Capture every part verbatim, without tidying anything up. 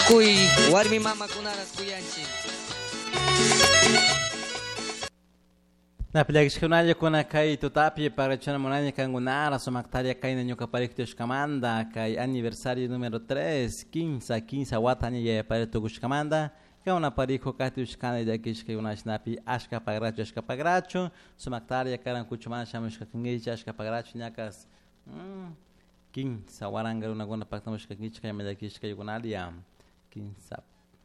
Tukuy warmi mama kunaras kuyanchi. Napilagishkunaya kuna kay tutapi para chana monanya kangunara somaktaria kay nanyo kapariktios kamanda kay aniversario número tres, quince, quince watanya ya para togush kamanda kay una pariko katius kana de kish kay una snapi ashka pagracho ashka pagracho somaktaria karan kuchumana shamush kangicha ashka pagracho nyakas quince waranga una gona paktamush kangicha kay medakish kay gunalia quince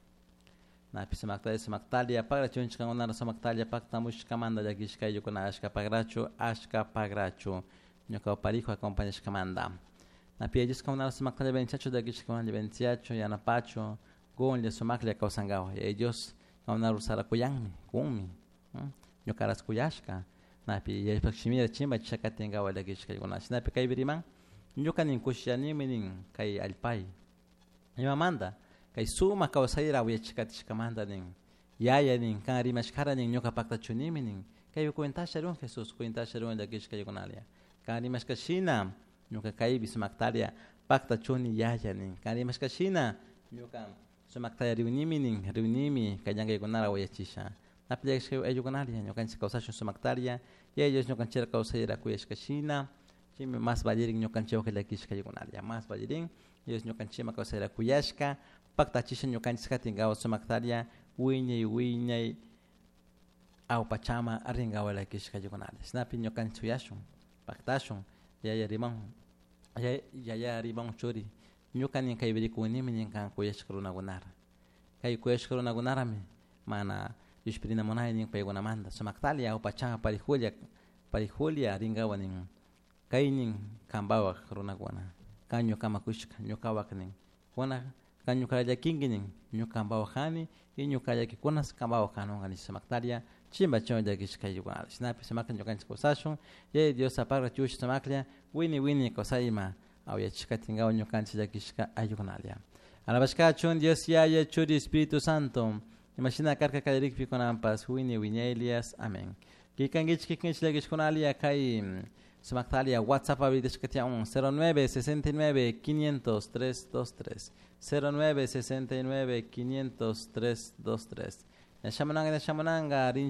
na pisamaktalia samaktalia pagracho nchkangonara samaktalia paktamush kamanda jakish kay yukuna ashka pagracho ashka pagracho nyoka pariko acompaña kamanda na pia jis kamonara samaktalia veintiocho jakish kamanda veintiocho yana pacho gon le samaktalia kausangawa ya ellos kamonara usara kuyangmi kumi nyoka ras kuyashka na pia ya pakshimira chimba chakatengawa jakish kay yukuna na pia kay biriman nyoka nin kushani minin kay alpai yamanda kay suma kausaira wiya chikatish kamanda nin yaya nin kan rimashkara nin nyoka pakta chunimi nin kay kuenta sharon Jesus kuenta sharon da kish kay kunalia kan rimashkashina nyoka kay bismaktaria pakta chuni yaya nin kan rimashkashina nyoka sumaktaria riunimi nin riunimi kayanga kunara wiya chisha napya kay ayu kunalia nyoka kausasho sumaktaria ya ellos nyoka chera kausaira kuyashkashina chimi mas baliring nyoka cheo kay kish kay kunalia mas baliring ellos nyoka chema kausaira kuyashka pakta chisha nyokanchis katingawa somaktaria wiñay wiñay au pachama arringawa la kish kayogonales snapi nyokanchu yashun paktashun ya ya rimang ya ya ya rimang chori nyokanin kay biri kunimi nin kan kuyash karuna gunar kay kuyash karuna gunarami mana yushpirina monay nin payagona manda somaktalia au pachama parijulia parijulia arringawa nin kay nin kambawa karuna guna kanyo kama kushka nyokawa nin wana kanyo kaya kinginin nyuka mbao khani inyuka ya kikunas kambao kano ngani samaktaria chimba chonja kishka yugal snapi samakta nyoka nchiko sashon ye dios apara chush samaklia wini wini kosaima au ya chika tingao nyoka nchija kishka ayugonalia alabashka chon dios ya ya churi espíritu santo imagina karka kalerik pikona ampas wini wini elias amen kikangich kikingich legishkonalia kai Samaktalia WhatsApp abrideshkatia un cero nueve sesenta y nueve quinientos tres dos tres cero nueve sesenta y nueve quinientos tres dos tres. Nashamananga nashamananga